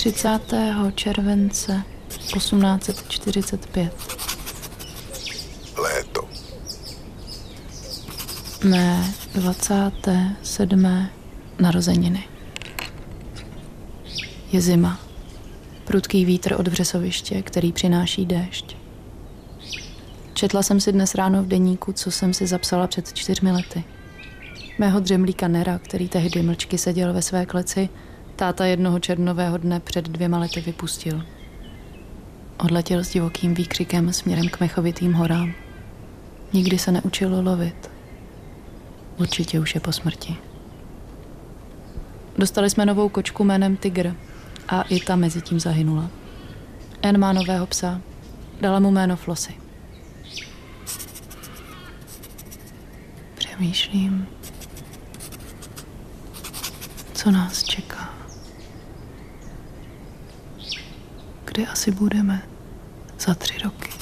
30. července 1845. Léto. Mé 27. narozeniny. Je zima. Prudký vítr od vřesoviště, který přináší déšť. Četla jsem si dnes ráno v deníku, co jsem si zapsala před 4 lety. Mého dřemlíka Nera, který tehdy mlčky seděl ve své kleci, táta jednoho červnového dne před 2 lety vypustil. Odletěl s divokým výkřikem směrem k Mechovitým horám. Nikdy se neučil lovit. Určitě už je po smrti. Dostali jsme novou kočku jménem Tygr a i ta mezi tím zahynula. Anne má nového psa. Dala mu jméno Flossie. Přemýšlím, co nás čeká. Kde asi budeme za 3 roky.